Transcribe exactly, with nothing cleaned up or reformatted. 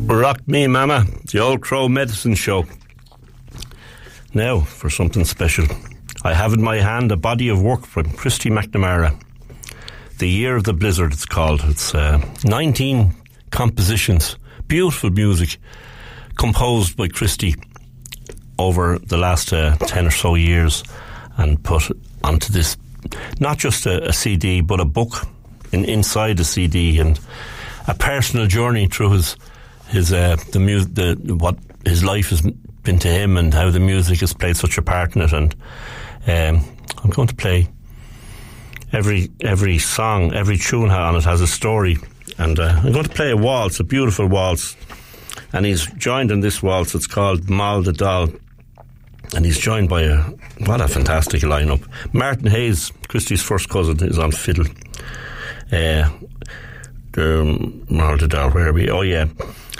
Rock Me Mama, the Old Crow Medicine Show. Now, for something special. I have in my hand a body of work from Christy McNamara. The Year of the Blizzard, it's called. It's uh, nineteen compositions, beautiful music, composed by Christy over the last uh, ten or so years, and put onto this, not just a, a C D, but a book in, inside the C D, and a personal journey through his his uh, the music, the what his life has been to him, and how the music has played such a part in it. And um, I'm going to play every every song, every tune on it has a story, and uh, I'm going to play a waltz, a beautiful waltz, and he's joined in this waltz. It's called Mal the Doll, and he's joined by a what a fantastic lineup. Martin Hayes, Christy's first cousin, is on fiddle. Uh, Um, Mal the Doll, where are we? Oh yeah,